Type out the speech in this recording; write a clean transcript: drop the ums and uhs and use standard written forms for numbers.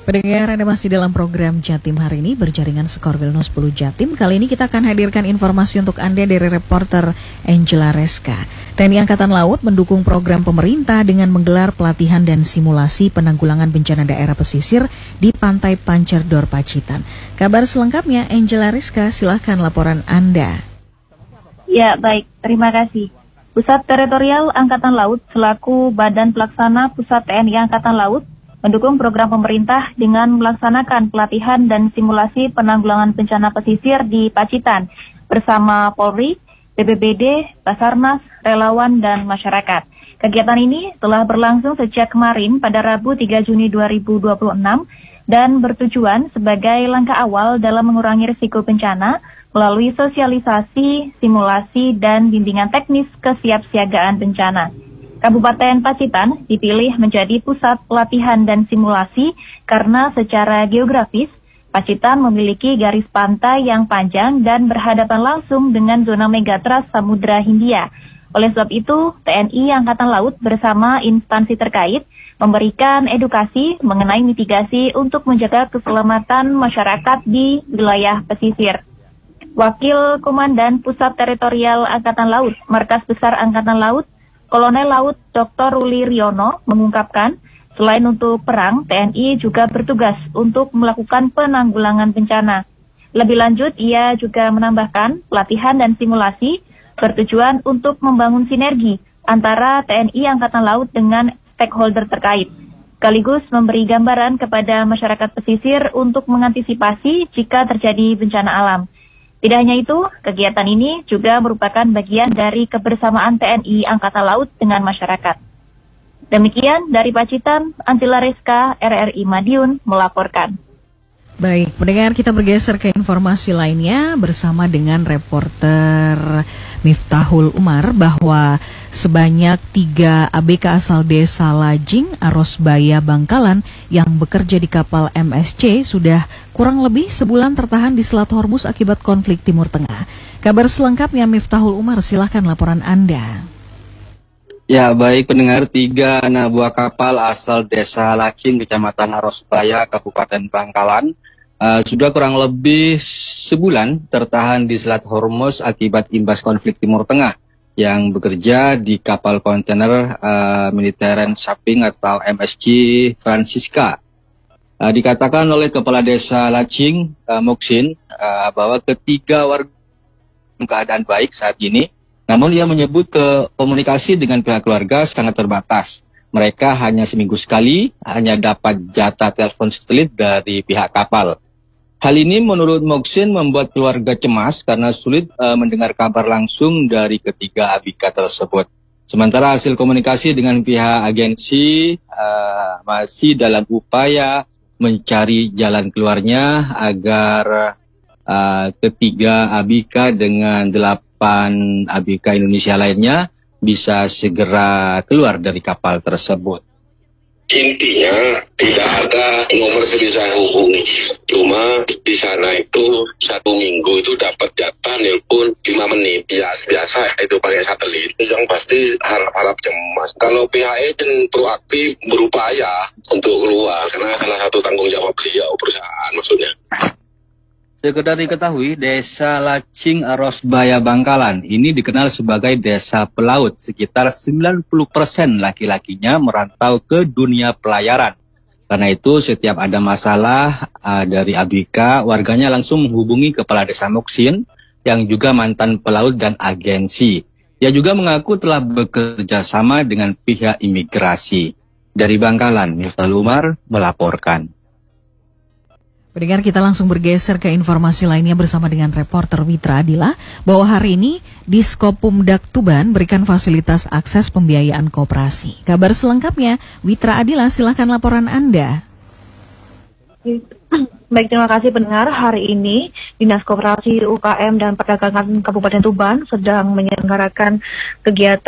Pendengar, Anda masih dalam program Jatim hari ini berjaringan Skorwil 10 Jatim. Kali ini kita akan hadirkan informasi untuk Anda dari reporter Angela Reska. TNI Angkatan Laut mendukung program pemerintah dengan menggelar pelatihan dan simulasi penanggulangan bencana daerah pesisir di Pantai Pancerdor, Pacitan. Kabar selengkapnya, Angela Reska, silahkan laporan Anda. Ya, baik. Terima kasih. Pusat Teritorial Angkatan Laut selaku Badan Pelaksana Pusat TNI Angkatan Laut mendukung program pemerintah dengan melaksanakan pelatihan dan simulasi penanggulangan bencana pesisir di Pacitan bersama Polri, BPBD, Basarnas, relawan, dan masyarakat. Kegiatan ini telah berlangsung sejak kemarin pada Rabu 3 Juni 2026 dan bertujuan sebagai langkah awal dalam mengurangi risiko bencana melalui sosialisasi, simulasi, dan bimbingan teknis kesiapsiagaan bencana. Kabupaten Pacitan dipilih menjadi pusat pelatihan dan simulasi karena secara geografis, Pacitan memiliki garis pantai yang panjang dan berhadapan langsung dengan zona megatrust Samudra Hindia. Oleh sebab itu, TNI Angkatan Laut bersama instansi terkait memberikan edukasi mengenai mitigasi untuk menjaga keselamatan masyarakat di wilayah pesisir. Wakil Komandan Pusat Teritorial Angkatan Laut, Markas Besar Angkatan Laut, Kolonel Laut Dr. Ruli Riono mengungkapkan, selain untuk perang, TNI juga bertugas untuk melakukan penanggulangan bencana. Lebih lanjut, ia juga menambahkan pelatihan dan simulasi bertujuan untuk membangun sinergi antara TNI Angkatan Laut dengan stakeholder terkait, sekaligus memberi gambaran kepada masyarakat pesisir untuk mengantisipasi jika terjadi bencana alam. Tidak hanya itu, kegiatan ini juga merupakan bagian dari kebersamaan TNI Angkatan Laut dengan masyarakat. Demikian dari Pacitan, Angela Reska, RRI Madiun melaporkan. Baik, pendengar, kita bergeser ke informasi lainnya bersama dengan reporter Miftahul Umar bahwa sebanyak 3 ABK asal desa Lajing, Arosbaya, Bangkalan yang bekerja di kapal MSC sudah kurang lebih sebulan tertahan di Selat Hormuz akibat konflik Timur Tengah. Kabar selengkapnya Miftahul Umar, silahkan laporan Anda. Ya, baik pendengar, 3 anak buah kapal asal desa Lajing, Kecamatan Arosbaya, Kabupaten Bangkalan, sudah kurang lebih sebulan tertahan di Selat Hormuz akibat imbas konflik Timur Tengah yang bekerja di kapal kontainer Mediterranean Shipping atau MSC Francisca. Dikatakan oleh Kepala Desa Lajing, Moksin, bahwa ketiga warga keadaan baik saat ini. Namun ia menyebut komunikasi dengan pihak keluarga sangat terbatas. Mereka hanya seminggu sekali hanya dapat jatah telepon satelit dari pihak kapal. Hal ini menurut Moksin membuat keluarga cemas karena sulit mendengar kabar langsung dari ketiga ABK tersebut. Sementara hasil komunikasi dengan pihak agensi masih dalam upaya mencari jalan keluarnya agar ketiga ABK dengan 8 ABK Indonesia lainnya bisa segera keluar dari kapal tersebut. Intinya tidak ada nomor yang bisa hubungi. Cuma di sana itu 1 minggu itu dapat jatah nelpon 5 menit. Ya biasa itu pakai satelit. Yang pasti harap-harap cemas. Kalau pihak agent proaktif berupaya untuk keluar karena salah satu tanggung jawab beliau perusahaan maksudnya. Sekedar diketahui, Desa Lajing Arosbaya Bangkalan ini dikenal sebagai desa pelaut. Sekitar 90% laki-lakinya merantau ke dunia pelayaran. Karena itu setiap ada masalah dari ABK, warganya langsung menghubungi Kepala Desa Moksin yang juga mantan pelaut dan agensi. Ia juga mengaku telah bekerja sama dengan pihak imigrasi. Dari Bangkalan, Miftahul Umar melaporkan. Pendengar, kita langsung bergeser ke informasi lainnya bersama dengan reporter Witra Adila bahwa hari ini Diskopumdak Tuban berikan fasilitas akses pembiayaan koperasi. Kabar selengkapnya, Witra Adila, silahkan laporan Anda. Baik, terima kasih pendengar. Hari ini Dinas Koperasi UKM dan Perdagangan Kabupaten Tuban sedang menyelenggarakan kegiatan